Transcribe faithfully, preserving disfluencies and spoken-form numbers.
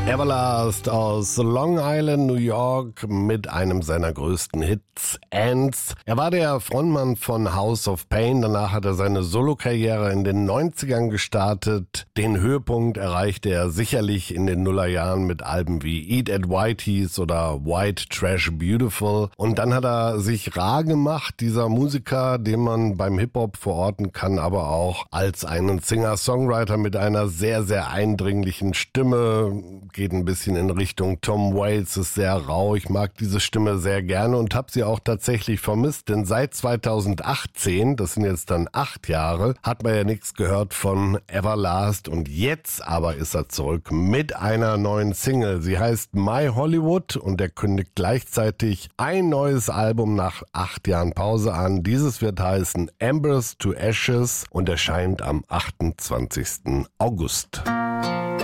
Everlast aus Long Island, New York mit einem seiner größten Hits, Ants. Er war der Frontmann von House of Pain, danach hat er seine Solokarriere in den neunzigern gestartet. Den Höhepunkt erreichte er sicherlich in den Nullerjahren mit Alben wie Eat at Whitey's oder White Trash Beautiful. Und dann hat er sich rar gemacht, dieser Musiker, den man beim Hip-Hop verorten kann, aber auch als einen Singer-Songwriter mit einer sehr, sehr eindringlichen Stimme. Geht ein bisschen in Richtung Tom Waits, ist sehr rau. Ich mag diese Stimme sehr gerne und habe sie auch tatsächlich vermisst, denn seit zweitausendachtzehn, das sind jetzt dann acht Jahre, hat man ja nichts gehört von Everlast und jetzt aber ist er zurück mit einer neuen Single. Sie heißt My Hollywood und er kündigt gleichzeitig ein neues Album nach acht Jahren Pause an. Dieses wird heißen Embers to Ashes und erscheint am achtundzwanzigsten August.